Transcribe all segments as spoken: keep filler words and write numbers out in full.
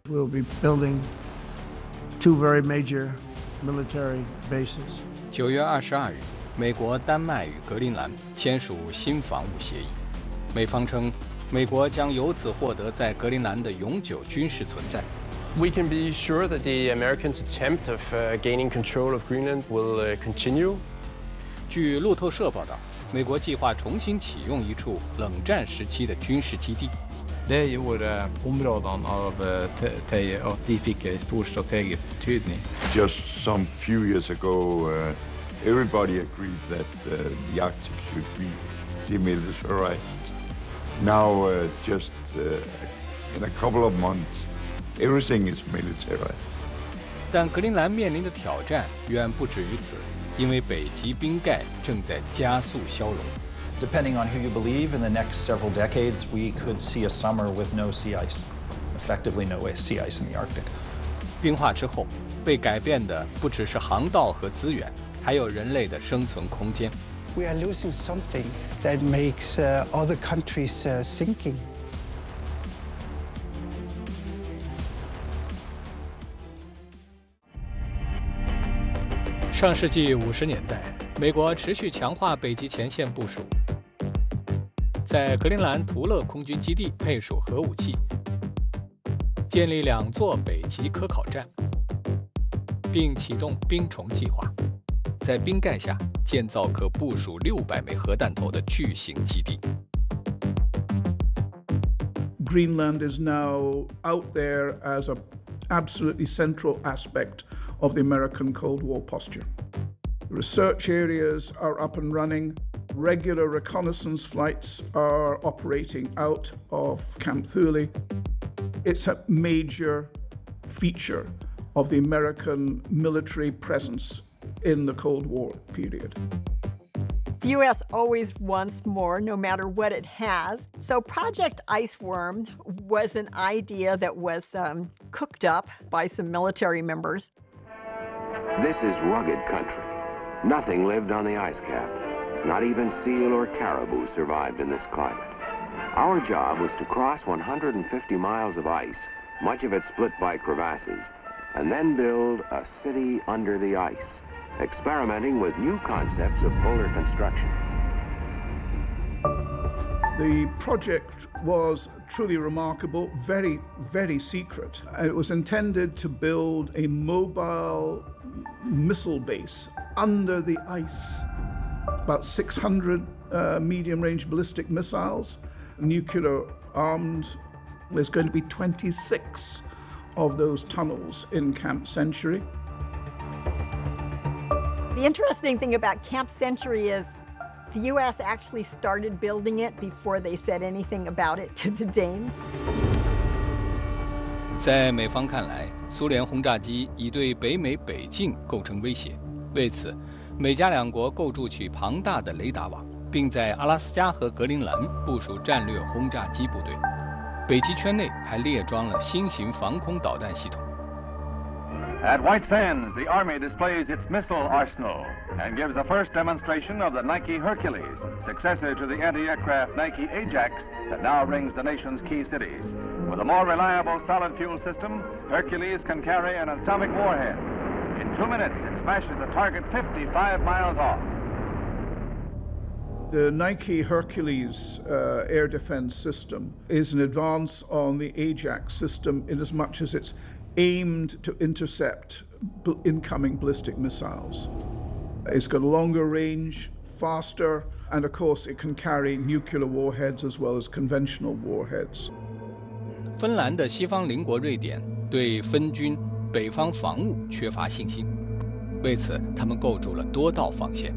We'll be building two very major military bases. 九月二十二日，美国、丹麦与格陵兰签署新防务协议。美方称，美国将由此获得在格陵兰的永久军事存在。 We can be sure that the Americans' attempt of uh, gaining control of Greenland will uh, continue. 据路透社报道，美国计划重新启用一处冷战时期的军事基地。 Det gjorde områdene av Teje at de fikk en stor strategisk betydning. Just some few years ago, uh, everybody agreed that uh, the Arctic should be demilitarized. Now, uh, just uh, in a couple of months, everything is militarized. 但格陵兰面临的挑战远不止于此，因为北极冰盖正在加速消融。 Depending on who you believe, in the next several decades, we could see a summer with no sea ice, effectively no sea ice in the Arctic. 冰化之后，被改变的不只是航道和资源，还有人类的生存空间。 We are losing something that makes uh, other countries uh, sinking. 上世纪五十年代，美国持续强化北极前线部署，在格陵兰图勒空军基地配属核武器，建立两座北极科考站，并启动冰虫计划，在冰盖下建造可部署六百枚核弹头的巨型基地。 Greenland is now out there as an absolutely central aspect of the American Cold War posture. Research areas are up and running. Regular reconnaissance flights are operating out of Camp Thule. It's a major feature of the American military presence in the Cold War period. The U S always wants more, no matter what it has. So Project Iceworm was an idea that was um, cooked up by some military members. This is rugged country. Nothing lived on the ice cap. Not even seal or caribou survived in this climate. Our job was to cross one hundred fifty miles of ice, much of it split by crevasses, and then build a city under the ice, experimenting with new concepts of polar construction. The project was truly remarkable, very, very secret. It was intended to build a mobile missile base under the ice. About six hundred uh, medium-range ballistic missiles, nuclear armed. There's going to be twenty-six of those tunnels in Camp Century. The interesting thing about Camp Century is the U S actually started building it before they said anything about it to the Danes. 在美方看来，苏联轰炸机已对北美北境构成威胁。为此，美加两国构筑起庞大的雷达网，并在阿拉斯加和格陵兰部署战略轰炸机部队。北极圈内还列装了新型防空导弹系统。 At White Sands, the Army displays its missile arsenal and gives the first demonstration of the Nike Hercules, successor to the anti-aircraft Nike Ajax that now rings the nation's key cities. With a more reliable solid fuel system, Hercules can carry an atomic warhead. In two minutes, it smashes a target fifty-five miles off. The Nike Hercules uh, air defense system is an advance on the Ajax system in as much as it's aimed to intercept incoming ballistic missiles. It's got a longer range, faster, and of course it can carry nuclear warheads as well as conventional warheads. 芬兰的西方邻国瑞典对分军北方防务缺乏信心，为此他们构筑了多道防线。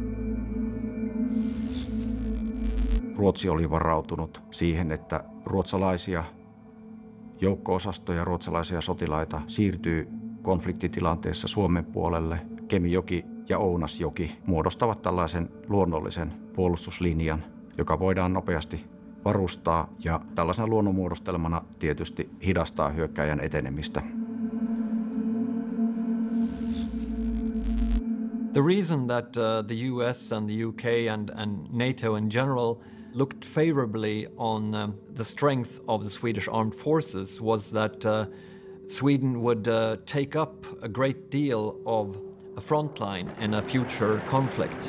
Ruotsi oli varautunut siihen, että ruotsalaisia joukko-osastoja, ruotsalaisia sotilaita siirtyy konfliktitilanteessa Suomen puolelle. Kemijoki ja Ounasjoki muodostavat tällaisen luonnollisen puolustuslinjan, joka voidaan nopeasti varustaa ja tällaisena luonnonmuodostelmana tietysti hidastaa hyökkääjän etenemistä. The reason that uh, the U S and the U K and, and NATO in general looked favorably on um, the strength of the Swedish armed forces was that uh, Sweden would uh, take up a great deal of a front line in a future conflict.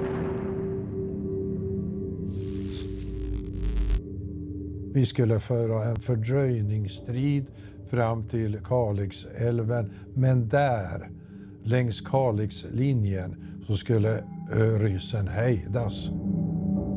Vi skulle föra en fördröjningsstrid fram till Kalixälven, men där, längs Kalixlinjen, så skulle ryssen hejdas.